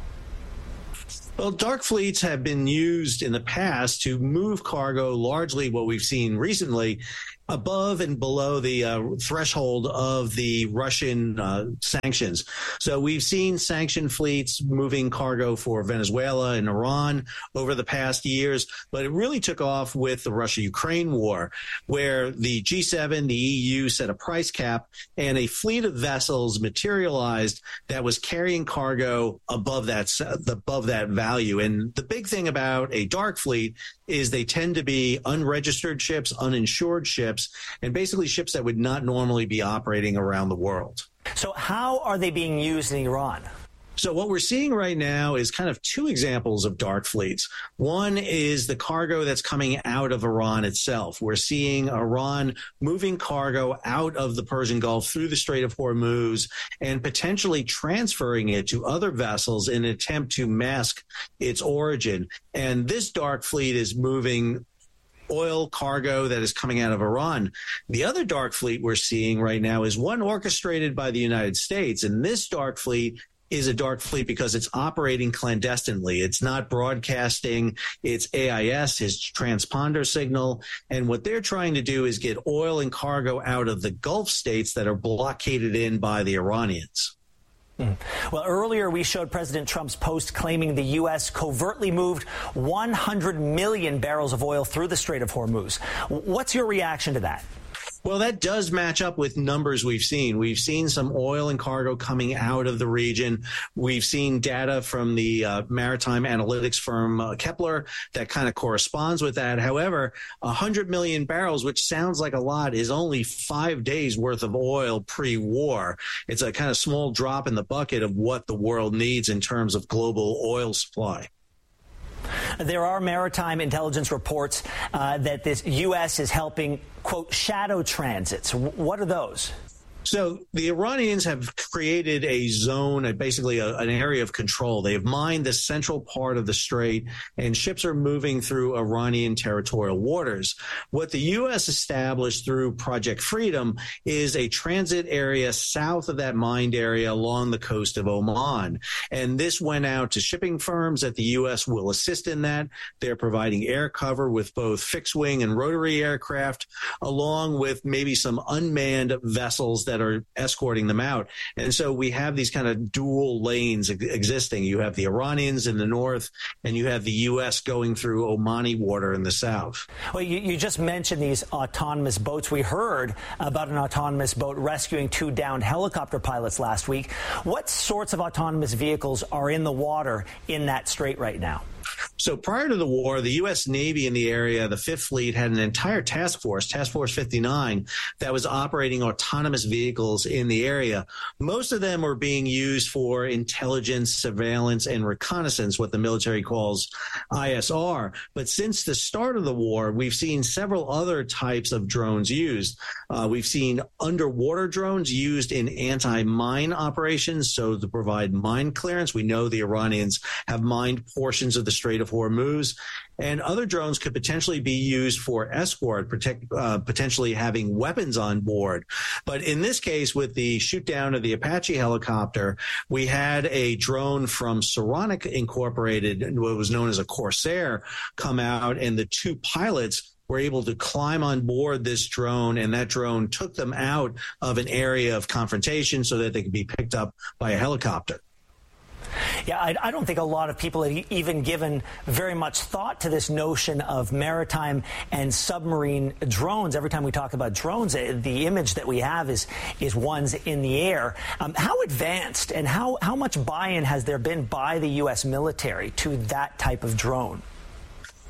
P: Well, dark fleets have been used in the past to move cargo, largely what we've seen recently, above and below the uh, threshold of the Russian uh, sanctions. So we've seen sanctioned fleets moving cargo for Venezuela and Iran over the past years, but it really took off with the Russia-Ukraine war, where the G seven, the E U set a price cap, and a fleet of vessels materialized that was carrying cargo above that, above that value. And the big thing about a dark fleet is they tend to be unregistered ships, uninsured ships, and basically ships that would not normally be operating around the world.
F: So how are they being used in Iran?
P: So what we're seeing right now is kind of two examples of dark fleets. One is the cargo that's coming out of Iran itself. We're seeing Iran moving cargo out of the Persian Gulf through the Strait of Hormuz and potentially transferring it to other vessels in an attempt to mask its origin. And this dark fleet is moving oil cargo that is coming out of Iran. The other dark fleet we're seeing right now is one orchestrated by the United States. And this dark fleet is a dark fleet because it's operating clandestinely. It's not broadcasting its A I S, his transponder signal. And what they're trying to do is get oil and cargo out of the Gulf states that are blockaded in by the Iranians.
F: Hmm. Well, earlier we showed President Trump's post claiming the U S covertly moved one hundred million barrels of oil through the Strait of Hormuz. What's your reaction to that?
P: Well, that does match up with numbers we've seen. We've seen some oil and cargo coming out of the region. We've seen data from the uh, maritime analytics firm uh, Kepler that kind of corresponds with that. However, one hundred million barrels, which sounds like a lot, is only five days worth of oil pre-war. It's a kind of small drop in the bucket of what the world needs in terms of global oil supply.
F: There are maritime intelligence reports uh, that this U S is helping, quote, shadow transits. What are those?
P: So the Iranians have created a zone, basically a, an area of control. They have mined the central part of the strait, and ships are moving through Iranian territorial waters. What the U S established through Project Freedom is a transit area south of that mined area along the coast of Oman. And this went out to shipping firms that the U S will assist in that. They're providing air cover with both fixed-wing and rotary aircraft, along with maybe some unmanned vessels that are escorting them out. And so we have these kind of dual lanes existing. You have the Iranians in the north, and you have the U S going through Omani water in the south.
F: Well, you, you just mentioned these autonomous boats. We heard about an autonomous boat rescuing two downed helicopter pilots last week. What sorts of autonomous vehicles are in the water in that strait right now?
P: So prior to the war, the U S Navy in the area, the Fifth Fleet, had an entire task force, Task Force fifty-nine, that was operating autonomous vehicles in the area. Most of them were being used for intelligence, surveillance, and reconnaissance, what the military calls I S R. But since the start of the war, we've seen several other types of drones used. Uh, we've seen underwater drones used in anti-mine operations, so to provide mine clearance. We know the Iranians have mined portions of the Strait of Hormuz, and other drones could potentially be used for escort, protect, uh, potentially having weapons on board. But in this case, with the shoot down of the Apache helicopter, we had a drone from Saronic Incorporated, what was known as a Corsair, come out, and the two pilots were able to climb on board this drone, and that drone took them out of an area of confrontation so that they could be picked up by a helicopter.
F: Yeah, I, I don't think a lot of people have even given very much thought to this notion of maritime and submarine drones. Every time we talk about drones, the image that we have is is ones in the air. Um, how advanced and how, how much buy-in has there been by the U S military to that type of drone?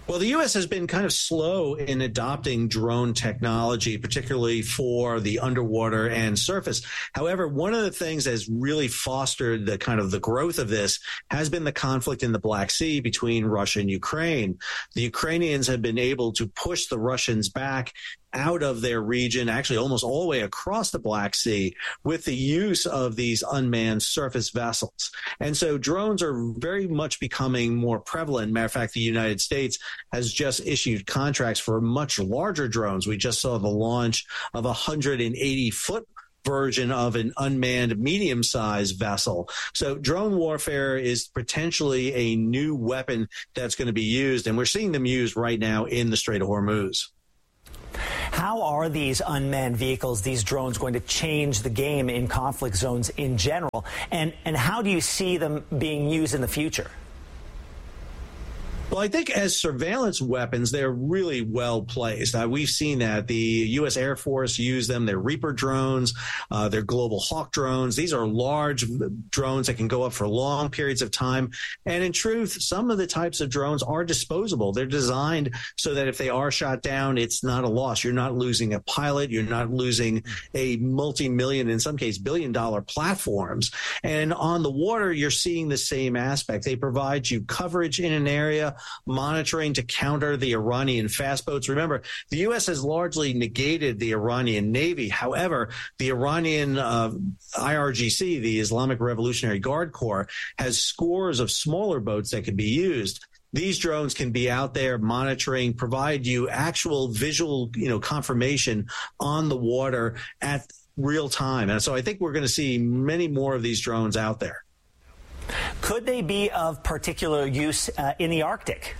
P: Well, the U S has been kind of slow in adopting drone technology, particularly for the underwater and surface. However, one of the things that's really fostered the kind of the growth of this has been the conflict in the Black Sea between Russia and Ukraine. The Ukrainians have been able to push the Russians back out of their region, actually almost all the way across the Black Sea, with the use of these unmanned surface vessels. And so drones are very much becoming more prevalent. Matter of fact, the United States has just issued contracts for much larger drones. We just saw the launch of a one hundred eighty foot version of an unmanned medium-sized vessel. So drone warfare is potentially a new weapon that's going to be used, and we're seeing them used right now in the Strait of Hormuz.
F: How are these unmanned vehicles, these drones, going to change the game in conflict zones in general? And, and how do you see them being used in the future?
P: Well, I think as surveillance weapons, they're really well placed. Uh, we've seen that. The U S Air Force use them. They're Reaper drones. Uh, they're Global Hawk drones. These are large drones that can go up for long periods of time. And in truth, some of the types of drones are disposable. They're designed so that if they are shot down, it's not a loss. You're not losing a pilot. You're not losing a multi-million, in some cases, billion-dollar platforms. And on the water, you're seeing the same aspect. They provide you coverage in an area, monitoring to counter the Iranian fast boats. Remember, the U S has largely negated the Iranian Navy. However, the Iranian uh, I R G C, the Islamic Revolutionary Guard Corps, has scores of smaller boats that can be used. These drones can be out there monitoring, provide you actual visual, you know, confirmation on the water at real time. And so I think we're going to see many more of these drones out there.
F: Could they be of particular use uh, in the Arctic?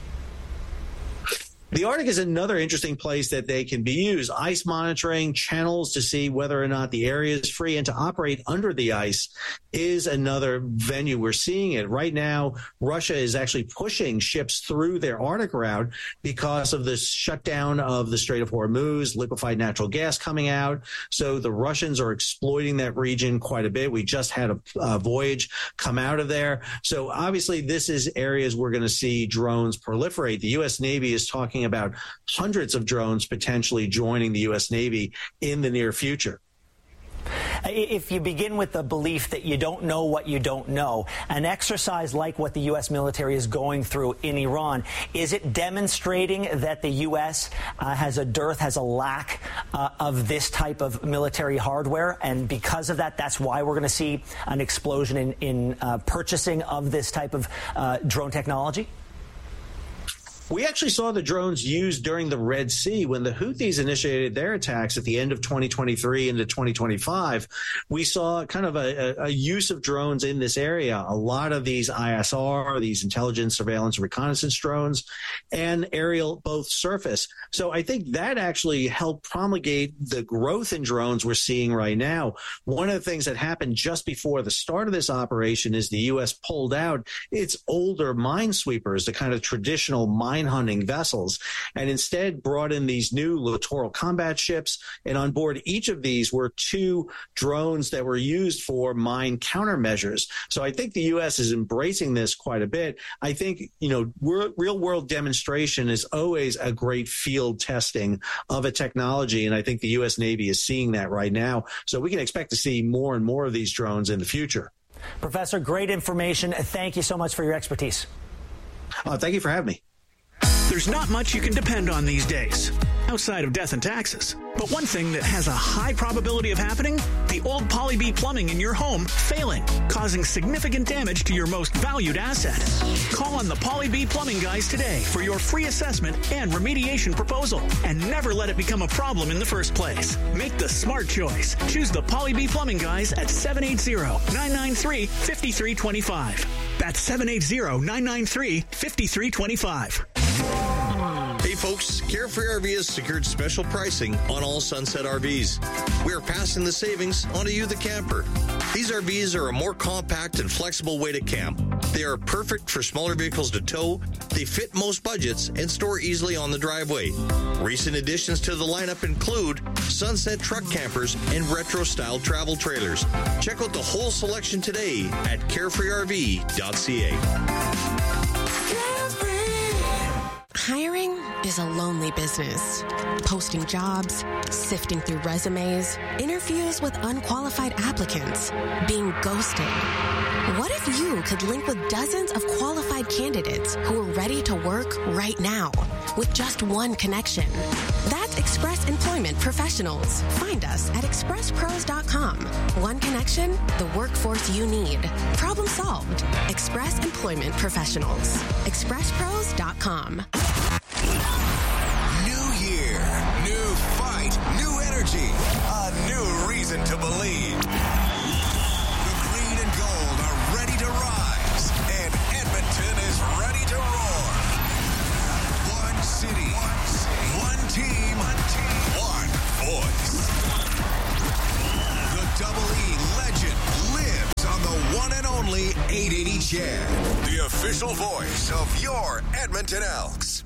P: The Arctic is another interesting place that they can be used. Ice monitoring, channels to see whether or not the area is free, and to operate under the ice is another venue. We're seeing it right now. Russia is actually pushing ships through their Arctic route because of the shutdown of the Strait of Hormuz, liquefied natural gas coming out. So the Russians are exploiting that region quite a bit. We just had a, a voyage come out of there. So obviously this is areas we're going to see drones proliferate. The U S Navy is talking about hundreds of drones potentially joining the U S Navy in the near future.
F: If you begin with the belief that you don't know what you don't know, an exercise like what the U S military is going through in Iran, is it demonstrating that the U S uh, has a dearth, has a lack uh, of this type of military hardware? And because of that, that's why we're going to see an explosion in, in uh, purchasing of this type of uh, drone technology?
P: We actually saw the drones used during the Red Sea when the Houthis initiated their attacks at the end of twenty twenty-three into twenty twenty-five. We saw kind of a, a use of drones in this area. A lot of these I S R, these intelligence, surveillance, reconnaissance drones, and aerial, both surface. So I think that actually helped promulgate the growth in drones we're seeing right now. One of the things that happened just before the start of this operation is the U S pulled out its older minesweepers, the kind of traditional mine hunting vessels, and instead brought in these new littoral combat ships. And on board each of these were two drones that were used for mine countermeasures. So I think the U S is embracing this quite a bit. I think, you know, real world demonstration is always a great field testing of a technology. And I think the U S Navy is seeing that right now. So we can expect to see more and more of these drones in the future.
F: Professor, great information. Thank you so much for your expertise.
P: Uh, thank you for having me.
Q: There's not much you can depend on these days, outside of death and taxes. But one thing that has a high probability of happening, the old Poly-B plumbing in your home failing, causing significant damage to your most valued asset. Call on the Poly-B plumbing guys today for your free assessment and remediation proposal, and never let it become a problem in the first place. Make the smart choice. Choose the Poly-B plumbing guys at seven eight zero, nine nine three, five three two five. That's seven eight zero, nine nine three, five three two five.
R: Hey folks, Carefree R V has secured special pricing on all Sunset R Vs. We are passing the savings on to you, the camper. These R Vs are a more compact and flexible way to camp. They are perfect for smaller vehicles to tow, they fit most budgets, and store easily on the driveway. Recent additions to the lineup include Sunset truck campers and retro-style travel trailers. Check out the whole selection today at carefree r v dot c a.
S: Hiring is a lonely business. Posting jobs, sifting through resumes, interviews with unqualified applicants, being ghosted. What if you could link with dozens of qualified candidates who are ready to work right now with just one connection? That's Express Employment Professionals. Find us at express pros dot com. One connection, the workforce you need. Problem solved. Express Employment Professionals. express pros dot com.
J: New year, new fight, new energy, a new reason to believe. The green and gold are ready to rise, and Edmonton is ready to roar. One city, one, city, one team, one team, one voice. The Double E legend lives on the one and only eight eighty C H E D, the official voice of your Edmonton Elks.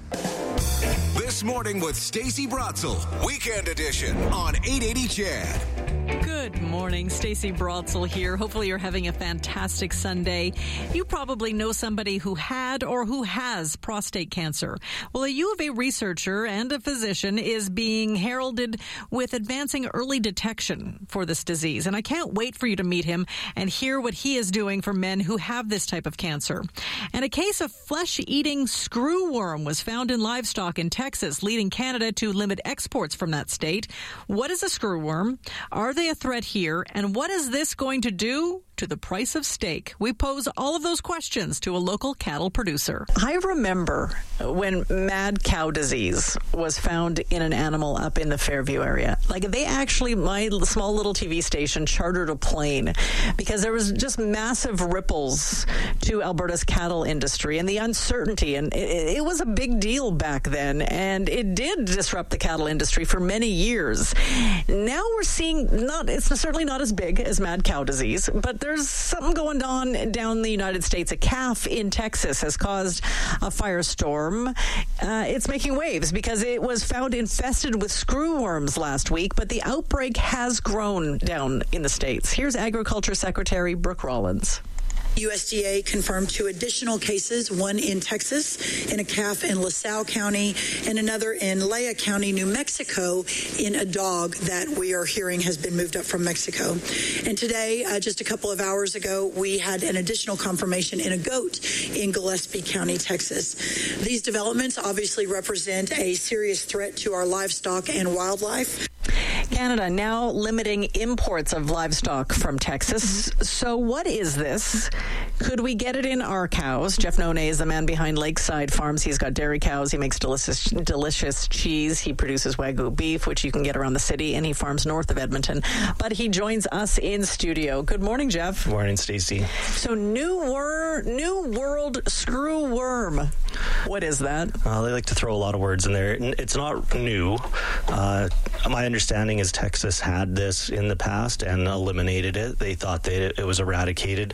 J: This Morning with Stacey Brotzel, Weekend Edition on eight eighty C H E D.
T: Good morning, Stacey Brotzel here. Hopefully you're having a fantastic Sunday. You probably know somebody who had or who has prostate cancer. Well, a U of A researcher and a physician is being heralded with advancing early detection for this disease. And I can't wait for you to meet him and hear what he is doing for men who have this type of cancer. And a case of flesh-eating screwworm was found in livestock in Texas, leading Canada to limit exports from that state. What is a screwworm? Are they a threat here? And what is this going to do to the price of steak? We pose all of those questions to a local cattle producer. I remember when mad cow disease was found in an animal up in the Fairview area. Like, they actually, my small little T V station chartered a plane because there was just massive ripples to Alberta's cattle industry and the uncertainty. And it, it was a big deal back then, and it did disrupt the cattle industry for many years. Now we're seeing, not it's certainly not as big as mad cow disease, but there's something going on down the United States. A calf in Texas has caused a firestorm. Uh, it's making waves because it was found infested with screwworms last week, but the outbreak has grown down in the States. Here's Agriculture Secretary Brooke Rollins.
W: U S D A confirmed two additional cases, one in Texas in a calf in LaSalle County and another in Lea County, New Mexico, in a dog that we are hearing has been moved up from Mexico. And today, uh, just a couple of hours ago, we had an additional confirmation in a goat in Gillespie County, Texas. These developments obviously represent a serious threat to our livestock and wildlife.
T: Canada now limiting imports of livestock from Texas. So what is this? Could we get it in our cows? Jeff None is the man behind Lakeside Farms. He's got dairy cows. He makes delicious, delicious cheese. He produces Wagyu beef, which you can get around the city, and he farms north of Edmonton. But he joins us in studio. Good morning, Jeff.
X: Good morning, Stacey.
T: So new, wor- new world screw worm. What is that?
X: Uh, they like to throw a lot of words in there. It's not new. Uh, my understanding is Texas had this in the past and eliminated it. They thought that it was eradicated.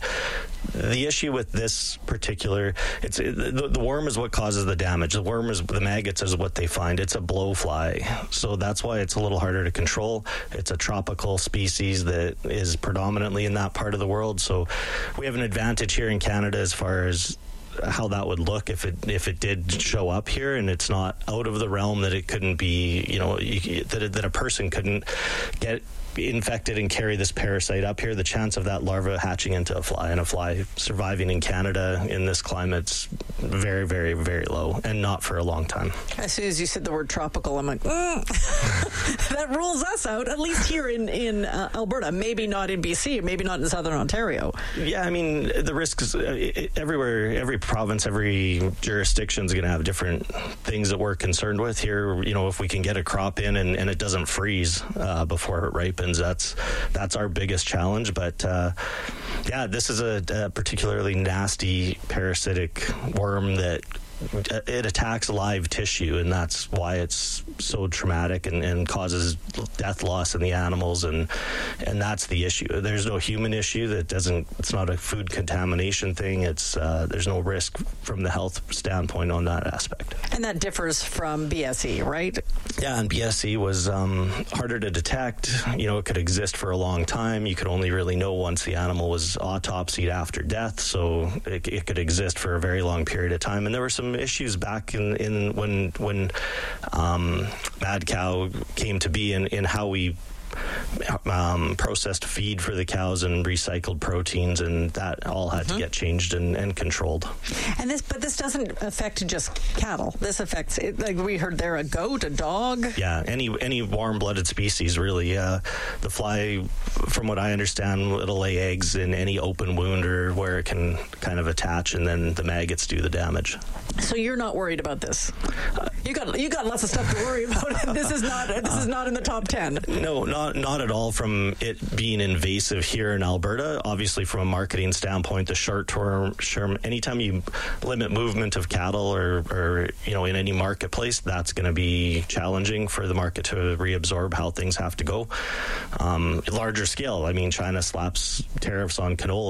X: The issue with this particular, it's the, the worm is what causes the damage. The worm is, the maggots is what they find. It's a blowfly. So that's why it's a little harder to control. It's a tropical species that is predominantly in that part of the world. So we have an advantage here in Canada as far as how that would look if it if it did show up here, and it's not out of the realm that it couldn't be, you know, you, that, that a person couldn't get infected and carry this parasite up here. The chance of that larva hatching into a fly and a fly surviving in Canada in this climate's very, very, very low, and not for a long time.
T: As soon as you said the word tropical, I'm like, mm. That rules us out, at least here in, in uh, Alberta. Maybe not in B C, maybe not in Southern Ontario.
X: Yeah, I mean, the risks uh, everywhere, every province, every jurisdiction is going to have different things that we're concerned with. Here, you know, if we can get a crop in and, and it doesn't freeze uh, before it ripens, That's that's our biggest challenge. But uh, yeah, this is a, a particularly nasty parasitic worm that it attacks live tissue, and that's why it's so traumatic and, and causes death loss in the animals, and and that's the issue. There's no human issue. That doesn't. It's not a food contamination thing. It's uh, there's no risk from the health standpoint on that aspect.
T: And that differs from B S E, right?
X: Yeah, and B S E was um, harder to detect. You know, it could exist for a long time. You could only really know once the animal was autopsied after death, so it, it could exist for a very long period of time. And there were some some issues back in, in when when um, Mad Cow came to be in, in how we Um, processed feed for the cows and recycled proteins, and that all had mm-hmm. to get changed and, and controlled.
C: And this, but this doesn't affect just cattle. This affects, it, like we heard there, a goat, a dog.
X: Yeah, any any warm-blooded species, really. Uh, the fly, from what I understand, it'll lay eggs in any open wound or where it can kind of attach, and then the maggots do the damage.
C: So you're not worried about this? You got you got lots of stuff to worry about. This is not this is not in the top ten.
X: No, not not at all. From it being invasive here in Alberta, obviously from a marketing standpoint, the short term, term anytime you limit movement of cattle or, or you know in any marketplace, that's going to be challenging for the market to reabsorb how things have to go. Um, larger scale, I mean, China slaps tariffs on canola